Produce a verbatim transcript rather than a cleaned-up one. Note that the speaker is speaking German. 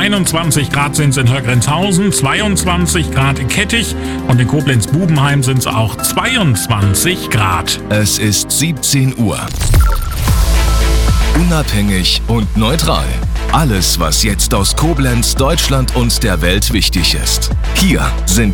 einundzwanzig Grad sind es in Högrenzhausen, zweiundzwanzig Grad in Kettich und in Koblenz-Bubenheim sind es auch zweiundzwanzig Grad. Es ist siebzehn Uhr. Unabhängig und neutral. Alles, was jetzt aus Koblenz, Deutschland und der Welt wichtig ist. Hier sind